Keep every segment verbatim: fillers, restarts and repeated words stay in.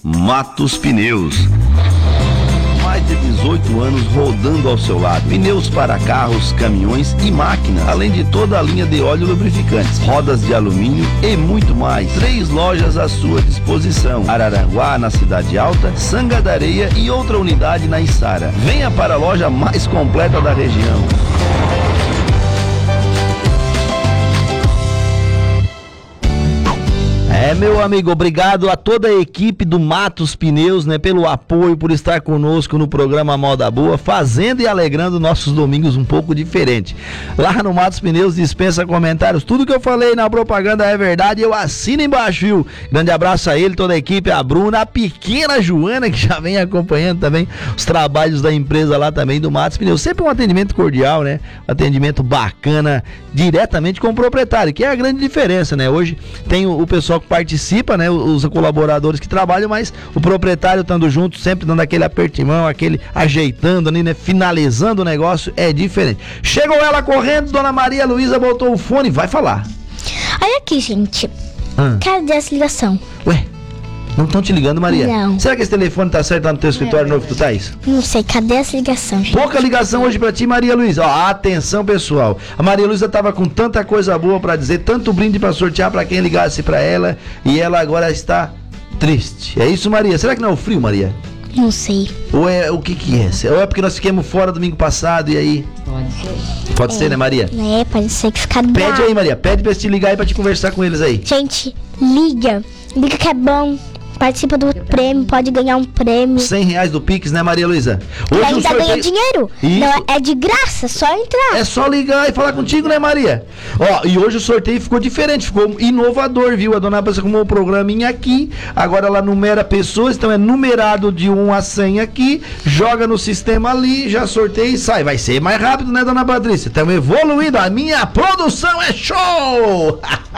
Matos Pneus. Mais de dezoito anos rodando ao seu lado. Pneus para carros, caminhões e máquinas, além de toda a linha de óleo lubrificantes, rodas de alumínio e muito mais. Três lojas à sua disposição: Araranguá, na Cidade Alta, Sanga da Areia e outra unidade na Içara. Venha para a loja mais completa da região. É, meu amigo, obrigado a toda a equipe do Matos Pneus, né, pelo apoio, por estar conosco no programa Moda Boa, fazendo e alegrando nossos domingos um pouco diferente. Lá no Matos Pneus dispensa comentários, tudo que eu falei na propaganda é verdade, eu assino embaixo, viu? Grande abraço a ele, toda a equipe, a Bruna, a pequena Joana, que já vem acompanhando também os trabalhos da empresa lá também do Matos Pneus. Sempre um atendimento cordial, né? Um atendimento bacana, diretamente com o proprietário, que é a grande diferença, né? Hoje tem o, o pessoal que participa, né, os colaboradores que trabalham, mas o proprietário estando junto, sempre dando aquele aperto de mão, aquele ajeitando ali, né, finalizando o negócio, é diferente. Chegou ela correndo, Dona Maria Luísa botou o fone, vai falar. Olha aqui, gente. Ah. Cadê essa ligação? Ué, não estão te ligando, Maria? Não. Será que esse telefone tá certo lá no teu escritório novo que tu tá isso? Não sei, cadê essa ligação, gente? Pouca ligação hoje pra ti, Maria Luísa. Ó, atenção, pessoal. A Maria Luísa tava com tanta coisa boa pra dizer, tanto brinde pra sortear pra quem ligasse pra ela, e ela agora está triste. É isso, Maria? Será que não é o frio, Maria? Não sei. Ou é o que que é? Ou é porque nós ficamos fora domingo passado e aí... Pode ser. Pode é, ser, né, Maria? É, pode ser que fica... Pede aí, Maria. Pede pra eles te ligar aí pra te conversar com eles aí. Gente, liga. Liga que é bom. Participa do prêmio, pode ganhar um prêmio. cem reais do Pix, né, Maria Luísa? Hoje e ainda sorteio... ganha dinheiro. Isso. Não, é de graça, só entrar. É só ligar e falar contigo, né, Maria? Ó, e hoje o sorteio ficou diferente, ficou inovador, viu? A dona Passa arrumou um programinha aqui, agora ela numera pessoas, então é numerado de um a cem aqui, joga no sistema ali, já sorteia e sai. Vai ser mais rápido, né, dona Patrícia? Estamos evoluindo, a minha produção é show!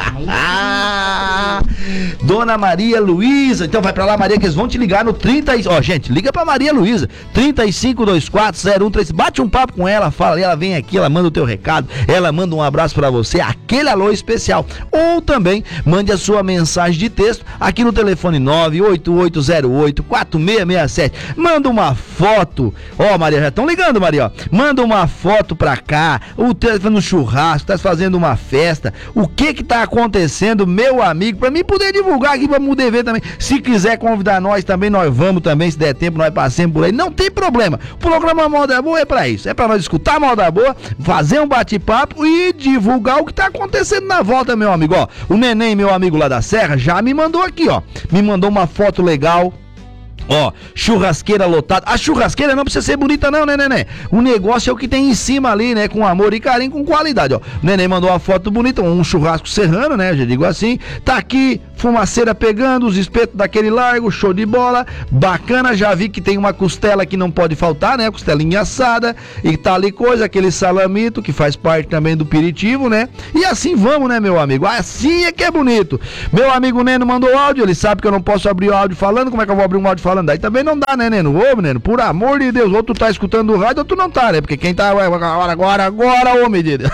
Dona Maria Luísa, então vai pra lá, Maria, que eles vão te ligar no trinta. Ó, gente, liga pra Maria Luísa, trinta e cinco, vinte e quatro, zero um três. Bate um papo com ela, fala, ela vem aqui, ela manda o teu recado, ela manda um abraço pra você, aquele alô especial. Ou também mande a sua mensagem de texto aqui no telefone nove oito oito zero oito quatro seis seis sete. Manda uma foto. Ó, Maria, já estão ligando, Maria, ó. Manda uma foto pra cá, o telefone no churrasco, tá fazendo uma festa, o que que tá acontecendo, meu amigo, pra mim poder divulgar aqui, pra poder ver também. Se quiser convidar nós também, nós vamos também, se der tempo, nós passemos por aí, não tem problema. O programa Moda Boa é pra isso, é pra nós escutar Moda Boa, fazer um bate-papo e divulgar o que tá acontecendo na volta, meu amigo, ó. O Neném, meu amigo lá da Serra, já me mandou aqui, ó, me mandou uma foto legal. Ó, churrasqueira lotada. A churrasqueira não precisa ser bonita não, né, Neném? O negócio é o que tem em cima ali, né? Com amor e carinho, com qualidade, ó. O Neném mandou uma foto bonita, um churrasco serrano, né? Já digo assim. Tá aqui, fumaceira pegando, os espetos daquele largo, show de bola. Bacana, já vi que tem uma costela que não pode faltar, né? Costelinha assada. E tá ali coisa, aquele salamito, que faz parte também do aperitivo, né? E assim vamos, né, meu amigo? Assim é que é bonito. Meu amigo Neno mandou áudio, ele sabe que eu não posso abrir o áudio falando. Como é que eu vou abrir um áudio falando? Aí também não dá, né, Neno? Ô, Neno, por amor de Deus, ou tu tá escutando o rádio ou tu não tá, né? Porque quem tá agora, agora, agora, ô, medida.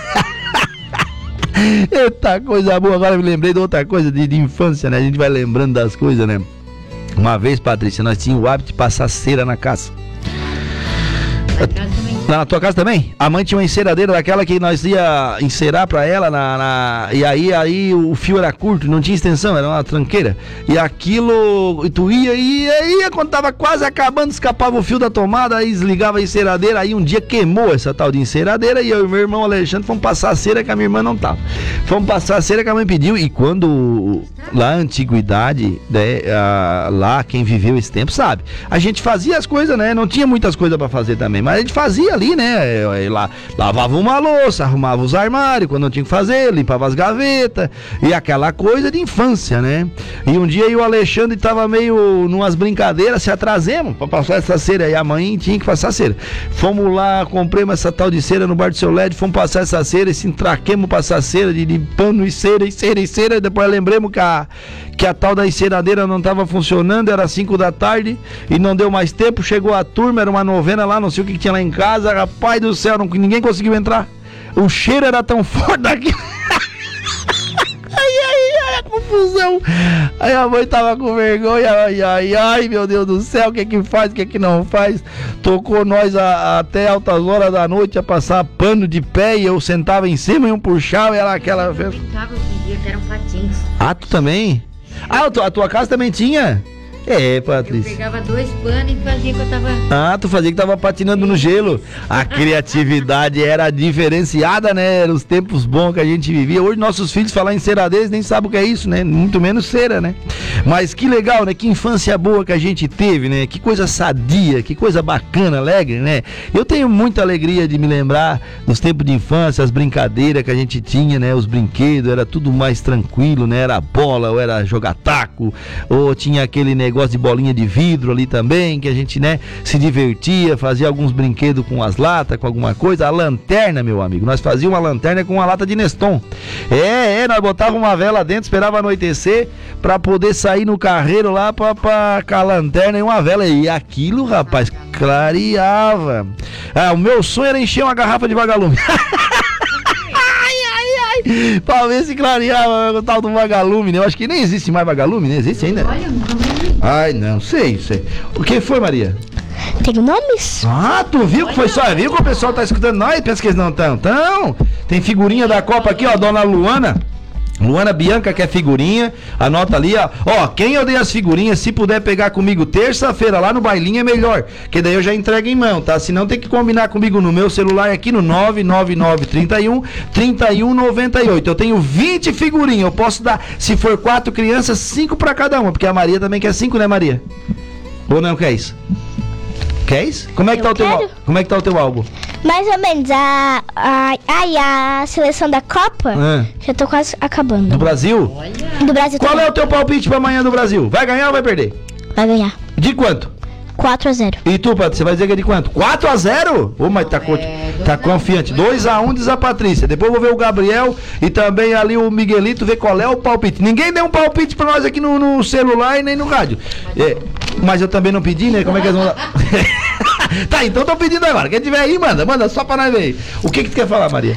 Eita, coisa boa, agora me lembrei de outra coisa de, de infância, né? A gente vai lembrando das coisas, né? Uma vez, Patrícia, nós tínhamos o hábito de passar cera na casa. Na tua casa também? A mãe tinha uma enceradeira daquela que nós ia encerar pra ela na, na, e aí, aí o fio era curto, não tinha extensão, era uma tranqueira. E aquilo, tu ia, ia, ia, quando tava quase acabando, escapava o fio da tomada, aí desligava a enceradeira, aí um dia queimou essa tal de enceradeira e eu e meu irmão Alexandre fomos passar a cera que a minha irmã não tava. Fomos passar a cera que a mãe pediu e quando, lá na antiguidade, né, a, lá quem viveu esse tempo sabe, a gente fazia as coisas, né, não tinha muitas coisas pra fazer também, mas a gente fazia ali, né? Lá, lavava uma louça, arrumava os armários quando não tinha que fazer, limpava as gavetas e aquela coisa de infância, né? E um dia aí o Alexandre tava meio numas brincadeiras, se atrasemos pra passar essa cera aí, a mãe tinha que passar cera. Fomos lá, compramos essa tal de cera no bar do seu L E D, fomos passar essa cera e se entraquemos passar cera de, de pano e cera e cera e cera, e depois lembremos que a, que a tal da enceradeira não tava funcionando, era cinco da tarde e não deu mais tempo, chegou a turma, era uma novena lá, não sei o que, que tinha lá em casa. Rapaz do céu, não, ninguém conseguiu entrar. O cheiro era tão forte daquilo. Ai, ai, ai, a confusão. Aí a mãe tava com vergonha, ai, ai, ai, meu Deus do céu, o que é que faz, o que é que não faz? Tocou nós a, até altas horas da noite a passar pano de pé e eu sentava em cima e um puxava e ela aquela... Eu brincava com dia que eram patins. Ah, tu também? Ah, a tua, a tua casa também tinha? É, Patrícia. Eu pegava dois panos e fazia que eu tava... Ah, tu fazia que tava patinando no gelo. A criatividade era diferenciada, né? Eram os tempos bons que a gente vivia. Hoje nossos filhos falar em ceradez nem sabem o que é isso, né? Muito menos cera, né? Mas que legal, né? Que infância boa que a gente teve, né? Que coisa sadia, que coisa bacana, alegre, né? Eu tenho muita alegria de me lembrar dos tempos de infância, as brincadeiras que a gente tinha, né? Os brinquedos, era tudo mais tranquilo, né? Era bola, ou era jogar taco, ou tinha aquele negócio negócio de bolinha de vidro ali também, que a gente, né, se divertia, fazia alguns brinquedos com as latas, com alguma coisa. A lanterna, meu amigo, nós fazíamos uma lanterna com uma lata de Neston. É, é, nós botávamos uma vela dentro, esperava anoitecer pra poder sair no carreiro lá pra, pra, com a lanterna e uma vela. E aquilo, rapaz, clareava. Ah, o meu sonho era encher uma garrafa de vagalume. Pra ver se clareava o tal do vagalume, né? Eu acho que nem existe mais vagalume, né? Existe ainda? Olha, nunca mais vi. Ai, não, sei, sei. O que foi, Maria? Tem nomes? Ah, tu viu que foi só? Viu que o pessoal tá escutando nós? Pensa que eles não estão? Então, tem figurinha da Copa aqui, ó, dona Luana. Luana Bianca quer figurinha, anota ali, ó. Ó, quem eu dei as figurinhas, se puder pegar comigo terça-feira lá no bailinho é melhor, que daí eu já entrego em mão, tá? Se não, tem que combinar comigo no meu celular aqui no nove nove nove, trinta e um, trinta e um, noventa e oito. Eu tenho vinte figurinhas, eu posso dar, se for quatro crianças, cinco pra cada uma, porque a Maria também quer cinco, né, Maria? Ou não quer isso? Quer isso? Como é que Eu tá o teu quero. álbum? Como é que tá o teu álbum? Mais ou menos. A, a, ai, a seleção da Copa Ah. já tô quase acabando. Do Brasil? Olha, Do Brasil Qual também. é o teu palpite pra amanhã do Brasil? Vai ganhar ou vai perder? Vai ganhar. De quanto? quatro a zero. E tu, Patrícia, vai dizer que é de quanto? quatro a zero? Ô, mas tá, co- é, tá dois a um, confiante. dois a um diz a Patrícia. Depois eu vou ver o Gabriel e também ali o Miguelito, ver qual é o palpite. Ninguém deu um palpite pra nós aqui no, no celular e nem no rádio. É, mas eu também não pedi, né? Como é que eles vão dar? Tá, então tô pedindo agora. Quem tiver aí, manda, manda só pra nós ver aí. O que que tu quer falar, Maria?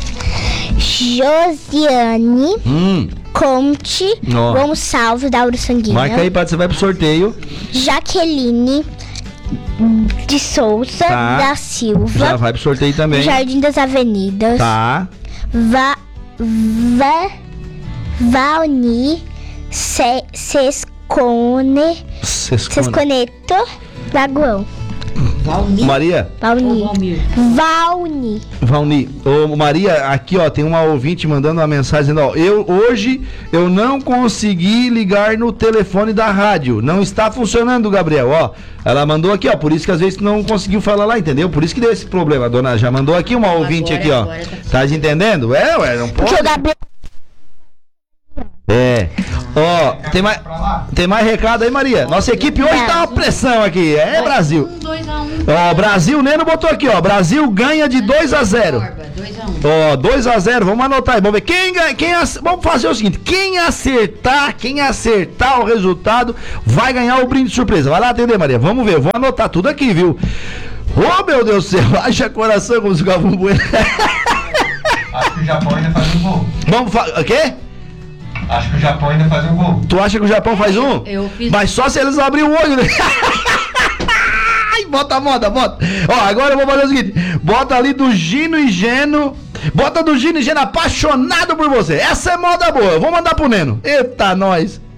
Josiane Hum, Conte Ó. Gonçalves da Ouro Sanguíneo. marca aí, Patrícia, vai pro sorteio. Jaqueline de Souza Tá. da Já Silva. vai pro sorteio também. Jardim das Avenidas. Tá. Va, va, Valni Se, Sescone Sescone. Sesconeto Lagoão. Valmir. Maria. Ou Valni. Valmir. Valni. Valni, ô Maria, aqui ó, tem uma ouvinte mandando uma mensagem dizendo, ó, eu hoje eu não consegui ligar no telefone da rádio, não está funcionando, Gabriel, ó, ela mandou aqui, ó, por isso que às vezes tu não conseguiu falar lá, entendeu? Por isso que deu esse problema, a dona já mandou aqui uma ouvinte Agora- aqui, ó, agora tá tá entendendo? É, ué, não pode. Porque o Gabriel. É, ó, tem mais, tem mais recado aí, Maria, nossa equipe hoje tá uma pressão aqui, é Brasil. Um, dois a um. Ó, Brasil, Neno botou aqui, ó, Brasil ganha de dois a zero. dois a um. Ó, dois a zero, vamos anotar aí, vamos ver quem ganha, quem ac- vamos fazer o seguinte, quem acertar, quem acertar o resultado vai ganhar o brinde de surpresa. Vai lá atender, Maria, vamos ver, vou anotar tudo aqui, viu? Ô, meu Deus do céu, haja coração como se ficava um bueno. Acho que o Japão ainda faz um gol. Vamos fazer, o quê? Acho que o Japão ainda faz um gol. Tu acha que o Japão faz um? eu fiz- Mas só se eles abrirem o olho, né? Ai, bota a moda, bota. Ó, agora eu vou fazer o seguinte, bota ali do Gino e Geno, bota do Gino e Geno apaixonado por você. Essa é moda boa, eu vou mandar pro Neno. Eita, nós.